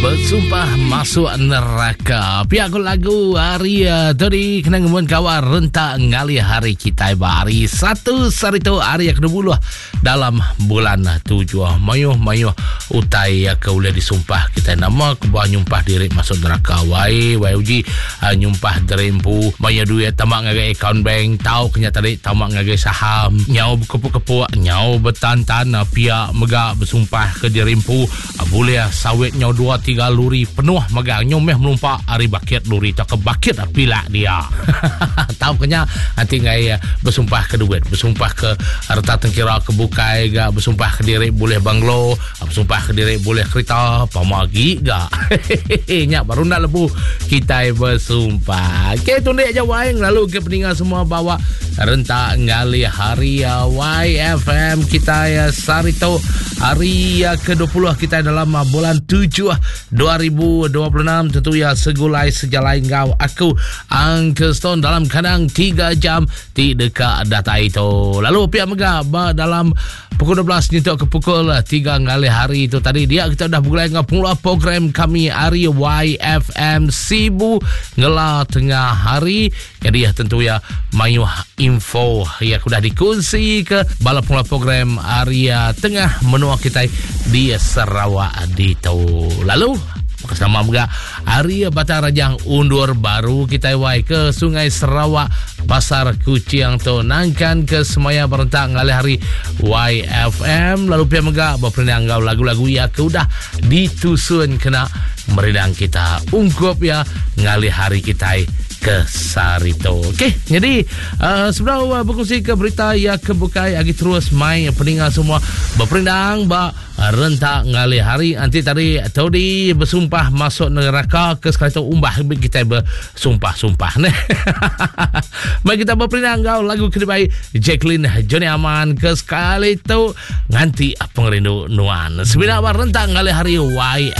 Bersumpah masuk neraka. Pihak lagu hari tadi kena ngemun kawan rentak ngali hari kita hari 1 sarito hari yang ke-20 dalam bulan 7 mayuh utai ke boleh disumpah kita nama kubah nyumpah diri masuk neraka wai uji nyumpah derempu maya duit tamak ngagai account bank tahu kenya tadi tamak ngagai saham nyau kepu-kepu nyau betantan pihak megak bersumpah ke derempu boleh sawit nyau 2-3 luri penuh megang nyomeh melumpak hari bakit luri tak ke bakit pilak dia tahu kenya nanti ngai bersumpah ke duit bersumpah ke harta tengkira ke bukai gak bersumpah ke diri boleh banglo bersumpah ke diri boleh kereta pamagi gak nyak baru nak lebu kita bersumpah ke tundik je waing lalu ke peninggal semua bawa rentak ngali hari YFM kita sarito hari ke-20 kita dalam bulan 7 2026 tentu segulai sejalai ngau aku Uncle Stone dalam kadang 3 jam di dekat data itu. Lalu pihak Mega dalam pukul 12 nyentuh ke pukul 3 ngali hari itu tadi dia kita dah mulai ngapula program kami hari YFM Sibu ngela tengah hari. Jadi tentu mayu info yang sudah dikunci ke bala pula program area tengah menua kita di Sarawak itu. Lalu bersama juga hari Batar Rajang undur baru kita ke Sungai Sarawak Pasar Kucing tu nangkan ke semaya berentak ngalih hari YFM lalu pihak mega berperinang lagu-lagu ya ke udah ditusun kena meridang kita ungkup ngalih hari kita ke Sarito. Okey, jadi sebelum berkongsi ke berita yang kebukai agi terus main peninggal semua berperindang rentak ngali hari nanti tadi tadi bersumpah masuk neraka ke sekali tu umbah kita bersumpah nih. Mari kita berperindang lagu kedua Jacqueline Johnny Aman ke sekali tu nganti pengerindu nuan. Sebenarnya rentak ngali hari Y